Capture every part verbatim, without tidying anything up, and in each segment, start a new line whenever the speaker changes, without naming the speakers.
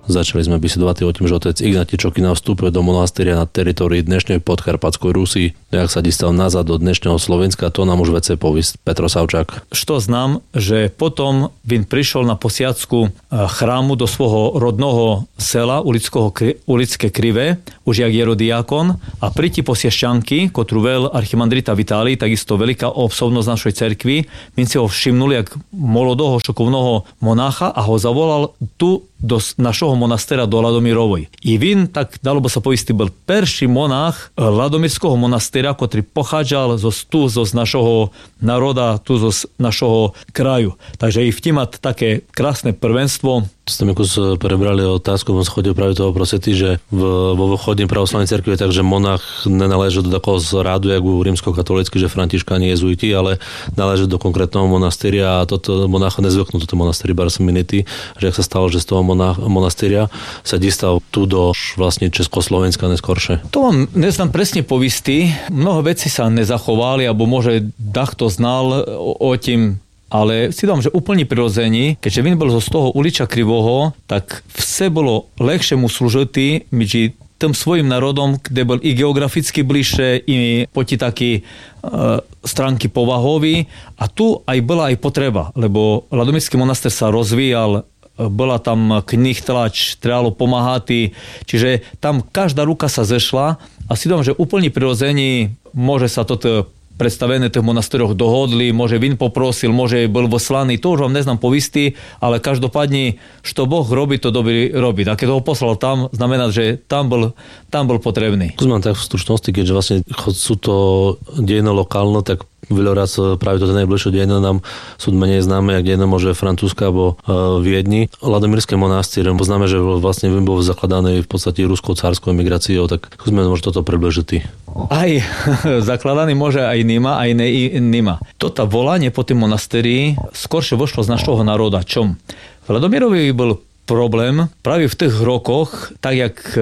Začali sme bisedovať o tým, že otec Ignatí Čokina vstúpil do monastéria na teritórii dnešnej podkarpatskej Rusy, jak sa distal nazad do dnešného Slovenska, to nám už vece povísť Petro Savčák.
Što znam, že potom він prišiel na posiadsku chrámu do svojho rodného sela Ulické Krivé, už jak jerodiakon, a priti posiešťanky, ktorú vel archimandrita Vitálij, takisto veľká osobnosť našej cerkvi, він si ho všimnul jak молодого šokovného monácha a ho zavolal tu do našого monastera do Ladomírovej. I він, tak dalo by sa poistiť, bol perší monách Ladomírského monastera, ktorý pochádzal zo tu, zo z našho národa, tu zo z našho kraju. Takže i v tým mať také krásne prvenstvo.
Ste mi kus prebrali otázku v schode práve toho prosety, že v, vo východnej pravoslavnej cerkvi je tak, že monach nenáleží do takého rádu, jak u rímskokatolícky, že františkáni jezuiti, ale náleží do konkrétneho monastéria a toto monácha nezvyknú, toto monastéri Barsaminity, že ak sa stalo, že z toho monach, monastéria sa distal tu do vlastne Československa neskoršie.
To vám neznám presne povisty. Mnoho vecí sa nezachovali, alebo môže dachto znal o, o tým. Ale si dám, že úplne prirodzení, keďže він bol z toho Uliča Krivého, tak vse bolo ľahšie mu slúžiti medzi tým svojim národom, kde bol i geograficky bližšie, i poti taký e, stránky povahový. A tu aj bola aj potreba, lebo Ladomírsky monastér sa rozvíjal, bola tam knih tlač, trebalo pomáhať, čiže tam každá ruka sa zešla a si dám, že úplne prirodzení môže sa toto predstavené tých monastéroch dohodli, môže vin poprosil, môže bol voslaný, to už vám neznám povisty, ale každopádne, što Boh robí, to dobrý robí. A keď ho poslal tam, znamená, že tam bol, tam bol potrebný.
Skúsme tak v stručnosti, keďže vlastne sú to dejno lokálne, tak veľa raz práve to najbližšie dejno nám sú menej známe, jak dejno môže Francúzska alebo uh, Viedni. Ladomírske monastíre, poznáme, že vlastne bol zakladaný v podstate ruskou cárskou emigráciou, tak skúsme môže toto približiť.
Aj zakladaný môže aj nima, aj ne, nima. Toto volanie po tým monastérii skoršie vošlo z našho národa. Čom? V Ladomírovi bol problém práve v tých rokoch, tak jak e,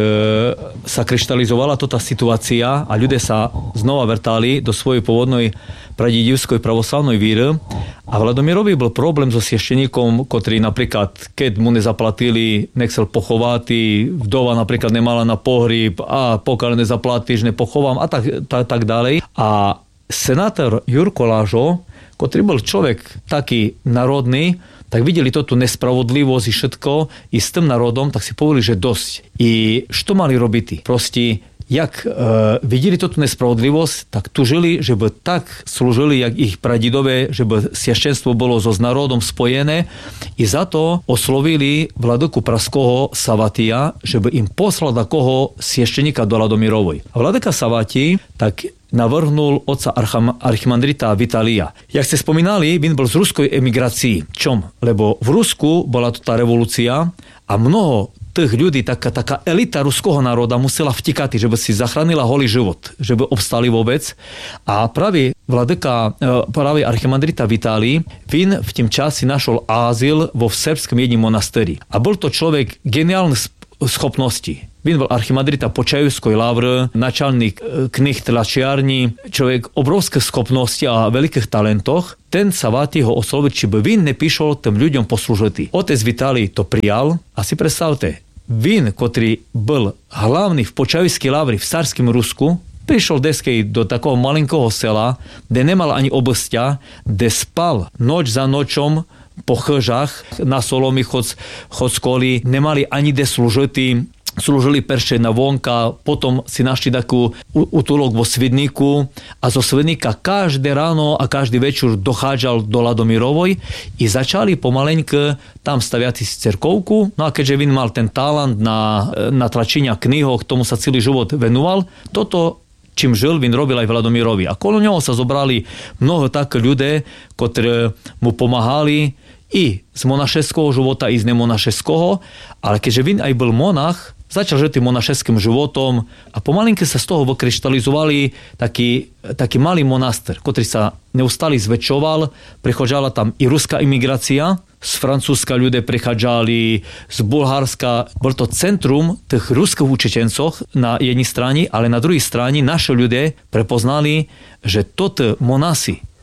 sa kryštalizovala tota situácia a ľudia sa znova vrtali do svojej pôvodnej pradedivskej pravoslavnej víry. A v Ladomírovi bol problém so svešteníkom, ktorý napríklad, keď mu nezaplatili, nechcel pochovať, vdova napríklad nemala na pohrib a pokiaľ nezaplatíš, nepochovám a tak, tak, tak ďalej. A senátor Jurko Lážo, ktorý bol človek taký národný, tak videli toto nespravodlivosť i všetko i s tým národom, tak si povedali, že dosť. I što mali robiť? Proste, jak e, videli toto nespravodlivosť, tak tužili, že by tak slúžili, jak ich pradidové, že by sveštenstvo bolo so s národom spojené i za to oslovili vladyku pražského Savatia, že by im poslal takoho svešteníka do Ladomírovej. A vladyka Savatí tak navrhnul otca archimandrita Vitálija. Jak ste spomínali, він bol z ruskej emigrácii. Čom? Lebo v Rusku bola to tá revolúcia a mnoho tých ľudí, taká, taká elita ruského národa musela vtikať, že by si zachránila holý život, že by obstali vôbec. A práve vladyka, práve archimandrita Vitálij, він v tým časi našol azyl vo srbskom jedním monastéri. A bol to človek geniálny schopnosti. Він bol archimandrita Počajevskoj lavry, načalník knih tlačiarní, človek obrovské schopnosti a veľkých talentoch. Ten Savatí ho oslovil, či by він nepíšol tým ľuďom poslúžiť. Otec Vitálij to prijal a si predstavte, він, ktorý bol hlavný v Počajevskej lavry v carskom Rusku, prišiel deskej do takého malinkého sela, kde nemal ani obstia, kde spal noč za nočom po chžách na solomi chod, chod skoli, nemali ani kde slúžiť, slúžili perše na vonka, potom si našli takú utulok vo Svidníku a zo Svidníka každé ráno a každý večer dochádzal do Ladomírovej i začali pomaleňke tam staviať si cerkovku. No a keďže він mal ten talent na, na tlačenia knihok, tomu sa celý život venoval, toto čím žil, він robil aj v Ladomírovi. A kolo neho sa zobrali mnoho také ľudé, ktorí mu pomáhali i z monašeského života, i z nemonašeského, ale keďže він aj bol monach, začal žiť tým monašeským životom a pomalinke sa z toho vykryštalizovali taký, taký malý monastér, ktorý sa neustále zväčšoval. Prichádzala tam i ruská imigrácia, z Francúzska ľudia prichádzali, z Bulharska. Bol to centrum tých ruských učiteľcov na jednej strane, ale na druhej strane naši ľudia prepoznali, že toto monasi sú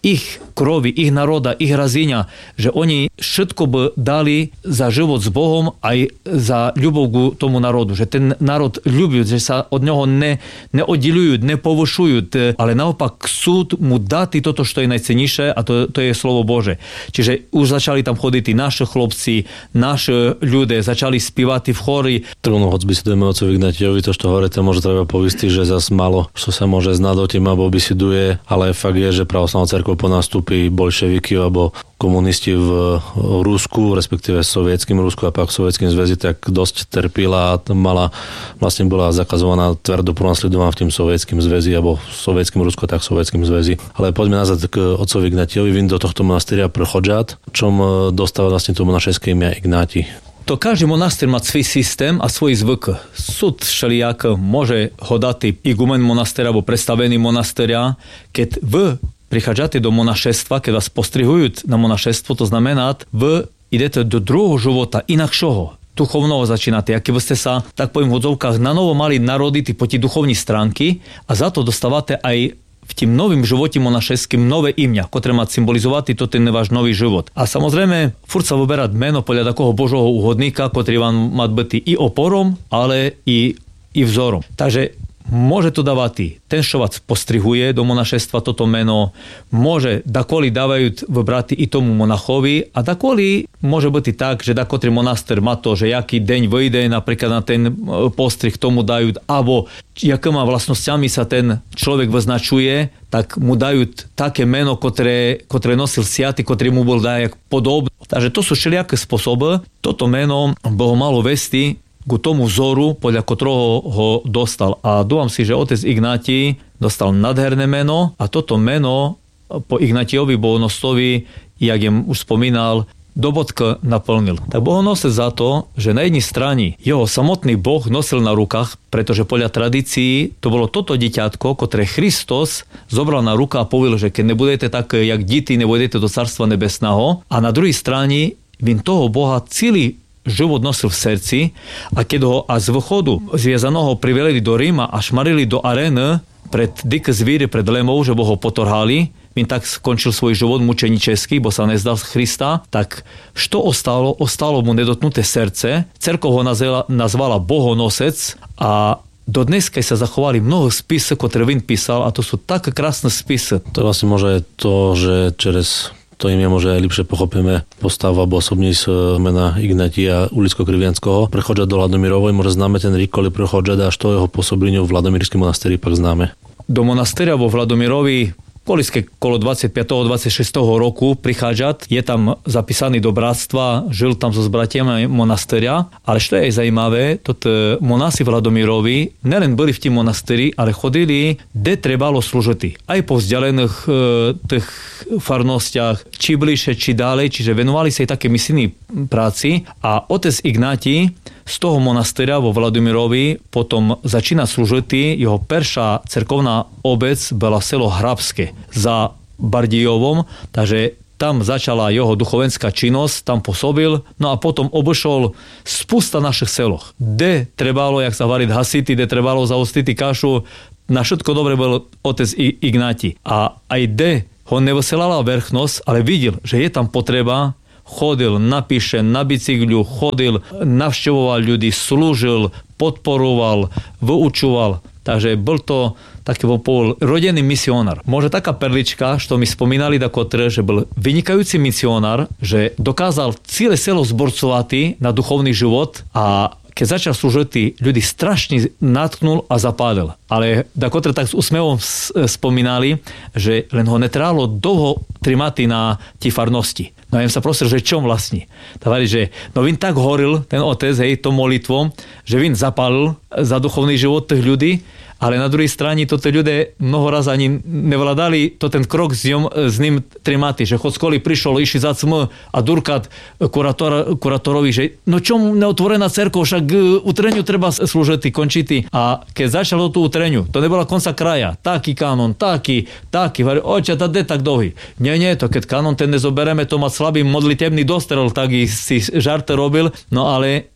ich krovi, ich národa, ich razíňa, že oni všetko by dali za život s Bohom aj za ľubov k tomu národu. Že ten národ ľubujú, že sa od neho ne, neoddelujú, nepovušujú, ale naopak súd mu dať toto, čo je najcenejšie, a to, to je slovo Bože. Čiže už začali tam chodiť naši chlopci, naši ľudia, začali spívať v chóri.
Trúno, hoď bisedujeme otcovi Ignatiovi, to, čo hovoríte, môže treba povistiť, že zas malo, čo sa môže znať o tým, alebo biseduje, ale fakt je, že pravoslavná cirkev po nástupí bolševiky alebo komunisti v Rusku, respektíve v sovietskim Rusku a pak v sovietskim zväzi, tak dosť trpila a mala, vlastne bola zakazovaná tvrdo pronasledovaná v tým sovietskim zväzi, alebo v sovietskim Rusku, tak v sovietskim zväzi. Ale poďme nazad k otcovi Ignatiovi, vin do tohto monasteria prechodžat, čom dostáva vlastne to monašeské imя Ignáti.
To každý monastér má svoj systém a svoj zvyk. Súd všelijak môže ho dať igumen monastéra alebo predstavený monastéria. Keď vy prichádzate do monašestva, keď vás postrihujú na monašestvo, to znamená, vy idete do druhého života, inakšoho, duchovného začínate. A keby ste sa, tak poviem v odzovkách, na novo mali narodiť po tí duchovní stránky a za to dostávate aj v tým novým živote monašeským nové imňa, ktoré má symbolizovať to ten váš nový život. A samozrejme, furt sa vyberať meno podľa takého Božieho úhodníka, ktorý vám má byť i oporom, ale i, i vzorom. Takže môže to dávať ten, čo vás postrihuje do monašestva toto meno, môže dakoli dávajú vybrať i tomu monachovi a dakoli môže byť tak, že dakotri monaster má to, že jaký deň vyjde napríklad na ten postrih tomu dajú, alebo jakými vlastnosťami sa ten človek vyznačuje, tak mu dajú také meno, ktoré, ktoré nosil siaty, ktorý mu bol dajak podobný. Takže to sú všelijaké spôsoby. Toto meno Boh malo vesti ku tomu vzoru, podľa ktorého ho dostal. A dúfam si, že otec Ignáti dostal nádherné meno a toto meno po Ignatiovi Bohonostovi, jak jem už spomínal, do bodka naplnil. Tak Boh nosil za to, že na jednej strane jeho samotný Boh nosil na rukách, pretože podľa tradícií to bolo toto dieťatko, ktoré Kristus zobral na ruka a povedal, že keď nebudete tak, jak deti, nebudete do Carstva nebesného. A na druhej strane vin toho Boha celý život nosil v srdci a keď ho a z východu zviazaného privelili do Ríma a šmarili do arény pred diké zvíry, pred lemov, že ho potorhali, min tak skončil svoj život mučeničeský, bo sa nezdal z Krista, tak što ostalo? Ostalo mu nedotnuté srdce. Cerkov ho nazvala, nazvala Bohonosec a do dneska sa zachovali mnoho spisov, ktoré vin písal a to sú také krásne spisy.
To vlastne môže to, že čerez to imя може ліпше pochopíme postavu alebo osobníc mena Ignátia Ulicko-Krivianského. Prechodža do Vladomirovej, môže známe ten rік, коли prechodža a što jeho pôsobeniu v Vladomírskom monasteri pak známe.
Do monastéria vo Vladomirovi Koliské kolo dvadsiateho piateho dvadsiateho šiesteho roku prichádzať, je tam zapísaný do bratstva, žil tam so zbratiami monastéria, ale čo je zajímavé, toto monasi v Vladomirovi nelen byli v tým monastéri, ale chodili, kde trebalo slúžiť. Aj po vzdialených e, tých farnostiach, či bližšie, či ďalej, čiže venovali sa aj také misijnej práci a otec Ignáti z toho monastéria vo Vladomirovi potom začína slúžiť, jeho perša cerkovná obec bola selo Hrabské za Bardijovom, takže tam začala jeho duchovenská činnosť, tam pôsobil, no a potom obišol spústa našich seloch. Kde trebalo, jak sa variť hasity, kde trebalo zaostiť kašu, na všetko dobre bol otec Ignáti. A aj kde ho nevyselala vrchnosť, ale videl, že je tam potreba, chodil na píše, na bicykľu, chodil, navštevoval ľudí, slúžil, podporoval, vyučoval. Takže bol to taký bol rodený misionár. Môže taká perlička, čo mi spomínali takotre, že bol vynikajúci misionár, že dokázal celé selo zborcovať na duchovný život a keď začal slúžiť, ľudí strašne natknul a zapálil. Ale takotre tak s úsmevom spomínali, že len ho netralo dlho trimati na tí farnosti. No ja sa prosil, že čom vlastní. Tavali, že no vin tak horil, ten otec, hej, to molitvom, že vin zapálil za duchovný život tých ľudí, ale na druhej strane toto ľudia mnoho raz ani nevládali to ten krok s, ňom, s ním trimati, že chod skoli prišol, išli za cm a durkat kurator, kuratorovi, že no čom neotvorená cerkov, však utreniu treba slúžiť, končiti. A keď začalo tú utreniu, to nebola konca kraja, taký kanon, taký, taký, hovorí, oča, tá de tak dlhý. Nie, nie, to keď kanon ten nezobereme, to má slabý modlitebný dostrel, tak si žarte robil, no ale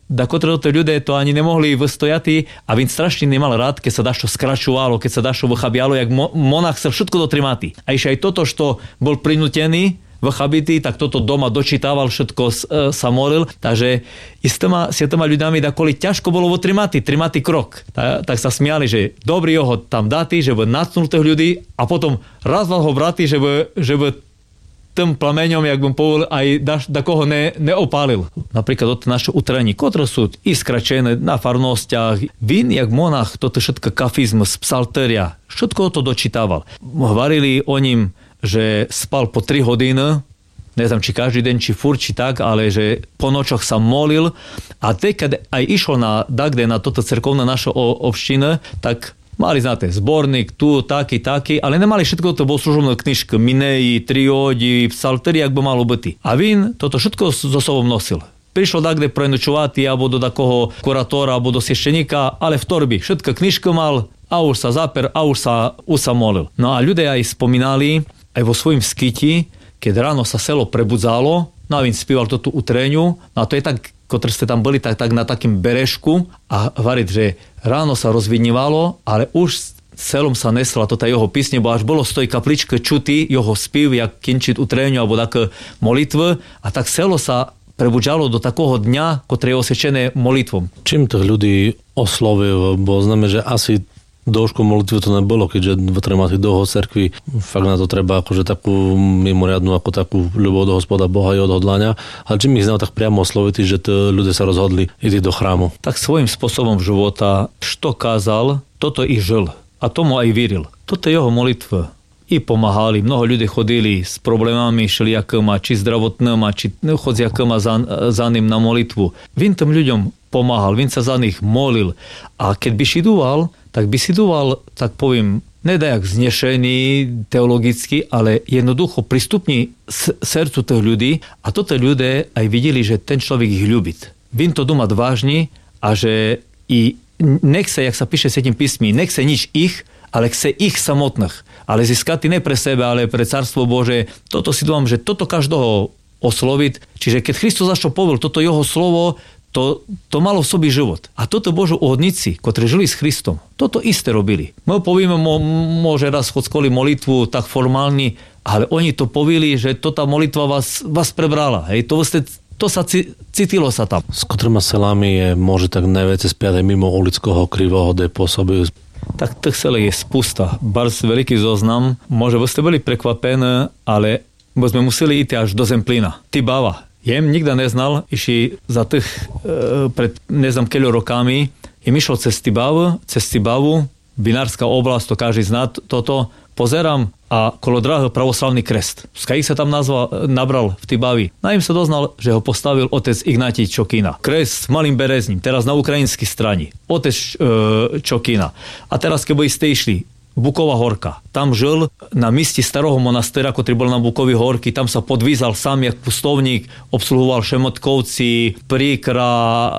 da ktorého to ľudia to ani nemohli vystojati, a він strašne nemal rád, keď sa dašto skračovalo, keď sa dašto vychabialo, jak mo- monach chcel všetko dotrimati. A ešte aj toto, što bol prinútený vychabitý, tak toto doma dočítával, všetko e, sa molil. Takže i s tými, s tými ľuďami, dakoli ťažko bolo trimati, trimati krok. Ta, tak sa smiali, že dobrý ho tam dáti, že by nacnul tých ľudí a potom razval ho brati, že by, že by tým plameňom, jak bym povedal, aj da koho ne, neopálil. Napríklad od našho utrení, ktoré sú i skračené na farnostiach. Vin, jak monach, toto všetko kafizmus, psalteria, všetko to dočítával. Hovorili o ním, že spal po tri hodiny, neznám, či každý deň, či furt, či tak, ale že po nočoch sa molil a teď, keď aj išol na dakde, na toto cerkovné naše obštine, tak mali, znáte, zborník, tu, taký, taký, ale nemali všetko, to bol služobná knižka, mineji, triódi, psaltery, jak by malo byť. A vin toto všetko so sobou nosil. Prišlo dakde prenočovati, alebo do takoho kuratora, alebo do sveštenika, ale v torbi. Všetko knižka mal, a už sa zaper, a už sa, už sa molil. No a ľudia aj spomínali, aj vo svojim skyti, keď ráno sa selo prebudzalo, no a vin spíval to tú utreňu, no a to je tak, ktorí ste tam boli, tak, tak na takým berešku a variť, že ráno sa rozvidnívalo, ale už celom sa nesla toto jeho písne, bo až bolo z tej kapličky čutý jeho spív, jak kinčiť utreňu, alebo také molitve, a tak selo sa prebudzalo do takého dňa, ktoré je osvedčené molitvom.
Čím tých ľudí oslovil, bo známe, že asi dĺžku molitvy to nebolo, keďže v trémati dlho cerkvi fakt na to treba akože takú mimoriadnu, ako takú ľubov do Hospoda Boha i odhodlania. Ale čím ich znal tak priamo osloviti, že tí ľudia sa rozhodli ísť do chrámu?
Tak svojím spôsobom života, što kázal, toto i žil. A tomu aj víril. Toto je jeho molitva. I pomáhali. Mnoho ľudí chodili s problémami šeliakýma, či zdravotnými, či chodziakýma za, za ním na molitvu. Vin tým ľuďom pomáhal, vin sa za nich molil. A keď by šidoval, tak by si dúval, tak poviem, nedajak znešený teologicky, ale jednoducho pristupní srdcu tých ľudí a toto ľudia aj videli, že ten človek ich ľubí. Vin to doma vážni a že i nechce, jak sa píše v Svätom písmi, nechce nič ich, ale chce ich samotných. Ale získať ne pre sebe, ale pre Carstvo Bože. Toto si dúvam, že toto každého osloviť. Čiže keď Kristus začal povedal, toto jeho slovo, To, to malo v sobi život. A toto Boží uhodníci, ktorí žili s Kristom, toto isté robili. My povieme, mo, môže raz chodskoli molitvu tak formálni, ale oni to povili, že to tá molitva vás, vás prebrala. Hej, to, ste, to sa cítilo sa tam.
S ktorýma selami je, môže tak najviac spiať aj mimo ulického krivoho, kde pôsobil?
Tak tých selí je spusta. Bardzo veľký zoznam. Môže by ste boli prekvapené, ale by sme museli ísť až do Zemplína. Tibava. Jem nikda neznal, iši za tých e, pred neznam keľo rokami, jem išlo cez Tibavu, cez Tibavu, vinárska oblasť, to každý zná toto, pozerám a kolo dráhy pravoslavný krest. Skaj sa tam nazval, nabral v Tibavi. Na im sa doznal, že ho postavil otec Ignatij Čokina. Krest s malým berezním, teraz na ukrajinskej strane. Otec e, Čokina. A teraz, keby ste išli, Buková horka. Tam žil na míste starého monastera, ktorý bol na Bukovej horky. Tam sa podvízal sám, jak pustovník, obsluhoval Šemotkovci, Príkra,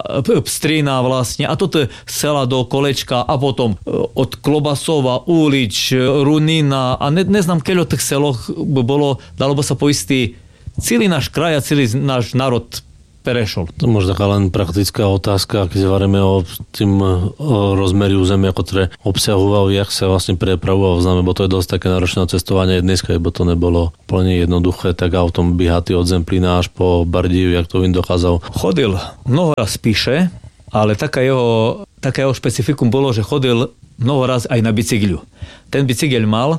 Pstrina vlastne. A toto sela do kolečka a potom od Klobasova, Ulič, Runina a ne, neznám, keľo tých seloch by bolo, dalo by sa poistý celý náš kraj a celý náš národ prešol.
To možno taká len praktická otázka, keď hovoríme o tým o rozmeri územia, ktoré obsahoval, jak sa vlastne prepravoval známe, bo to je dosť také náročné cestovanie dneska, bo to nebolo plne jednoduché, tak autom bíhaty od Zemplína až po Bardiu, jak to im dochádzal.
Chodil mnoho raz píše, ale taká jeho, taká jeho špecifikum bolo, že chodil mnoho raz aj na bicykľu. Ten bicykel mal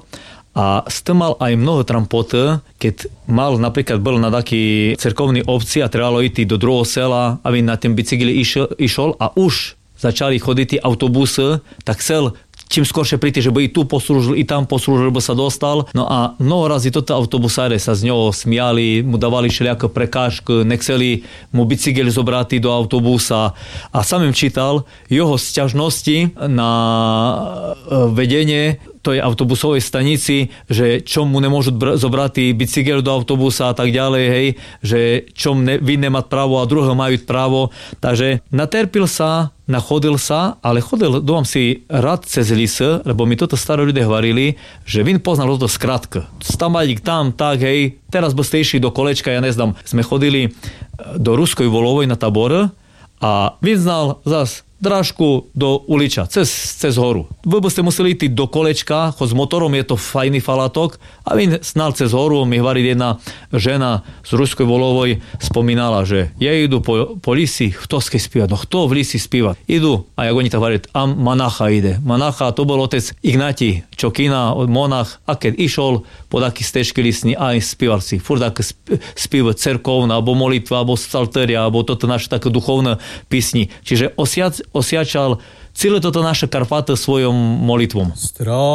a s tým mal aj mnoho trampoty, keď mal napríklad bol na taký cerkovný obci a trebalo ísť do druhého sela, aby na ten bicykli išol, išol a už začali chodiť tie autobusy, tak chcel čím skôršie príti, že by i tu poslúžil, i tam poslúžil, by sa dostal. No a mnoho razy toto autobusáre sa z ňoho smiali, mu dávali všelijaké prekážky, nechceli mu bicykel zobrať do autobusa a samým čítal jeho sťažnosti na vedenie tej autobusovej stanici, že čo mu nemôžu br- zobrať bicykel do autobusa a tak ďalej, hej, že čo ne, vy nemať právo a druhého majú právo. Takže naterpil sa, nachodil sa, ale chodil, dúfam si, rád cez lisy, lebo mi toto staré ľudia hovorili, že vin poznal toto skratko. Stamadík tam, tak, hej, teraz by ste išli do kolečka, ja neznám, sme chodili do Ruskoj Volovej na Tabor A vyznal zas drážku do uliča, cez, cez horu. Vy by ste museli ísť do kolečka, chod s motorom, je to fajný falatok, a vy snal cez horu, mi hovorí jedna žena z Ruskej Volovoj, spomínala, že ja idú po, po lisi, kto ske spívať, no kto v lisi spívať. Idú, a jak oni tak hovorí, a manacha ide. Manacha, to bol otec Ignati Čokina, monach, a keď išol po taký stečky lisní, aj spíval si, furt tak spíva cerkovná, alebo molitva, alebo psalteria, alebo toto naše také duchovné písni. Čiže osiac, osiačal celé toto naše Karpaty svojom molitvom.